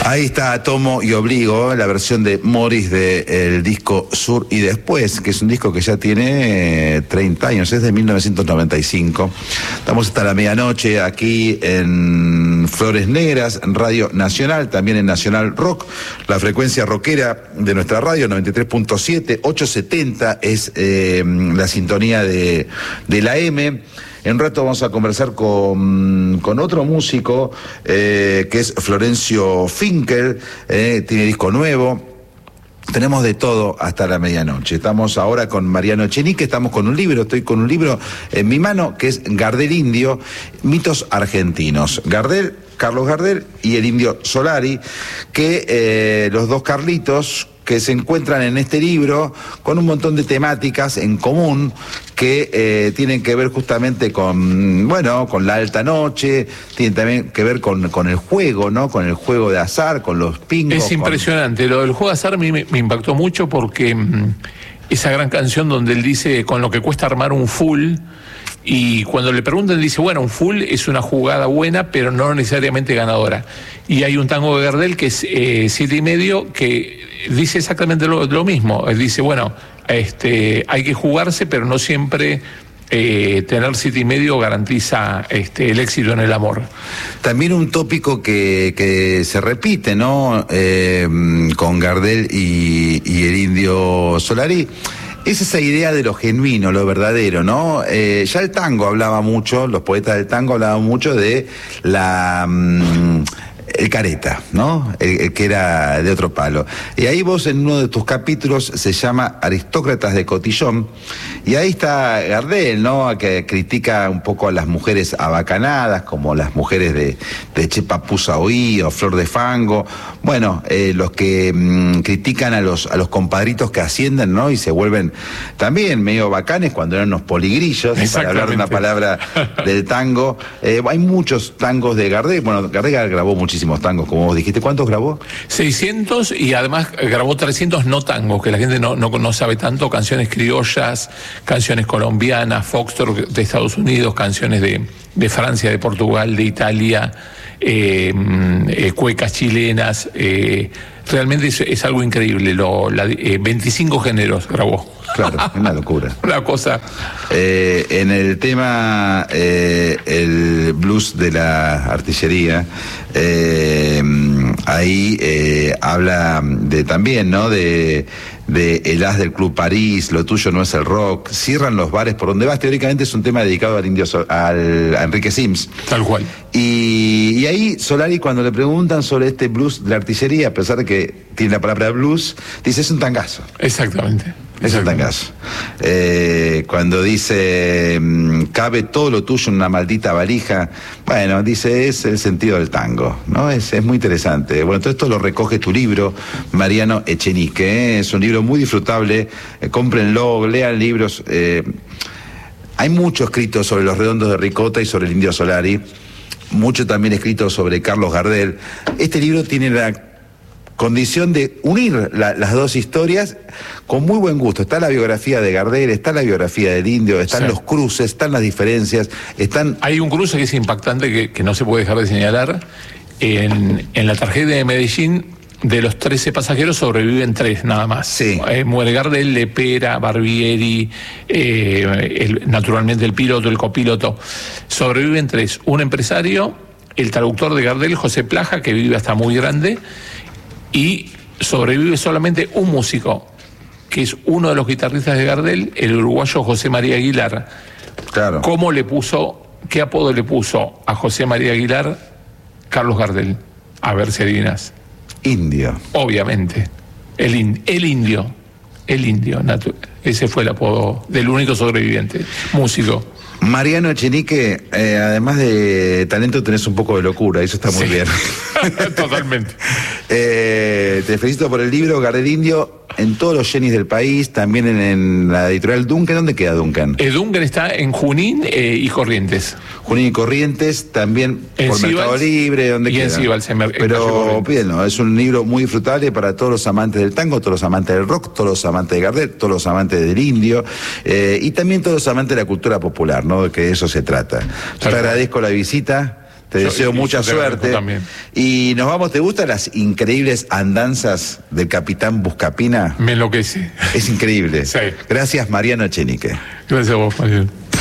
Ahí está Tomo y Obligo, la versión de Morris del disco Sur y Después, que es un disco que ya tiene 30 años, es de 1995. Estamos hasta la medianoche aquí en Flores Negras, en Radio Nacional, también en Nacional Rock, la frecuencia rockera de nuestra radio, 93.7, 870 es la sintonía de la M. En un rato vamos a conversar con otro músico que es Florencio Finkel, tiene disco nuevo. Tenemos de todo hasta la medianoche. Estamos ahora con Mariano Echenique, estamos con un libro, estoy con un libro en mi mano que es Gardel Indio, mitos argentinos. Carlos Gardel y el Indio Solari, que los dos Carlitos que se encuentran en este libro con un montón de temáticas en común que tienen que ver justamente con la alta noche, tienen también que ver con el juego, ¿no? Con el juego de azar, con los pingos. Es impresionante, lo del juego de azar a mí me impactó mucho porque esa gran canción donde él dice con lo que cuesta armar un full. Y cuando le preguntan, dice, bueno, un full es una jugada buena, pero no necesariamente ganadora. Y hay un tango de Gardel que es 7,5, que dice exactamente lo mismo. Él dice, bueno, hay que jugarse, pero no siempre tener 7,5 garantiza el éxito en el amor. También un tópico que se repite, ¿no? Con Gardel y el Indio Solari. Es esa idea de lo genuino, lo verdadero, ¿no? Ya el tango hablaba mucho, los poetas del tango hablaban mucho de el careta, ¿no? El que era de otro palo. Y ahí vos en uno de tus capítulos se llama Aristócratas de Cotillón, y ahí está Gardel, ¿no? Que critica un poco a las mujeres abacanadas, como las mujeres de Chepa Pusa Oí o Flor de Fango. Bueno, los que critican a los compadritos que ascienden, ¿no? Y se vuelven también medio bacanes cuando eran unos poligrillos, para hablar de una palabra del tango. Hay muchos tangos de Gardel. Bueno, Gardel grabó muchísimos tangos, como vos dijiste. ¿Cuántos grabó? 600, y además grabó 300 no tangos, que la gente no sabe tanto, canciones criollas, canciones colombianas, foxtrot de Estados Unidos, canciones de Francia, de Portugal, de Italia, cuecas chilenas. Realmente es algo increíble. 25 géneros grabó. Claro, es una locura. Una cosa. En el tema, el blues de la artillería, ahí habla también, ¿no? De el as del Club París, lo tuyo no es el rock, cierran los bares por donde vas. Teóricamente es un tema dedicado a Enrique Sims. Tal cual. Y ahí Solari, cuando le preguntan sobre este blues de la artillería, a pesar de que tiene la palabra blues, dice es un tangazo. Exactamente. Es un tangazo. Cuando dice cabe todo lo tuyo en una maldita valija, bueno, dice es el sentido del tango, ¿no? Es muy interesante. Bueno, todo esto lo recoge tu libro, Mariano Echenique, es un libro muy disfrutable, cómprenlo, lean libros. Hay mucho escrito sobre los Redondos de Ricota y sobre el Indio Solari, mucho también escrito sobre Carlos Gardel. Este libro tiene la condición de unir las dos historias con muy buen gusto. Está la biografía de Gardel, está la biografía del Indio, están los cruces, están las diferencias, Hay un cruce que es impactante, que no se puede dejar de señalar. En la tragedia de Medellín, de los 13 pasajeros sobreviven 3 nada más. Sí. Muere Gardel, Lepera, Barbieri, naturalmente el piloto, el copiloto. Sobreviven 3. Un empresario, el traductor de Gardel, José Plaja, que vive hasta muy grande, y sobrevive solamente un músico, que es uno de los guitarristas de Gardel, el uruguayo José María Aguilar. Claro. ¿Qué apodo le puso a José María Aguilar Carlos Gardel? A ver si adivinas. Indio. Obviamente. El Indio. Ese fue el apodo del único sobreviviente, músico. Mariano Echenique, además de talento tenés un poco de locura, eso está muy bien. Totalmente. Te felicito por el libro, Gardel Indio, en todos los Jenis del país, también en la editorial Duncan. ¿Dónde queda Duncan? Duncan está en Junín y Corrientes. Junín y Corrientes, también en por Sibals, Mercado Libre, ¿dónde queda? En Sibals, pero pídenlo, es un libro muy disfrutable para todos los amantes del tango, todos los amantes del rock, todos los amantes de Gardel, todos los amantes del Indio, y también todos los amantes de la cultura popular, ¿no? Que de eso se trata. Yo te agradezco la visita. Te deseo mucha suerte. Y nos vamos, ¿te gustan las increíbles andanzas del capitán Buscapina? Me enloquece. Es increíble. Sí. Gracias, Mariano Echenique. Gracias a vos, Mariano.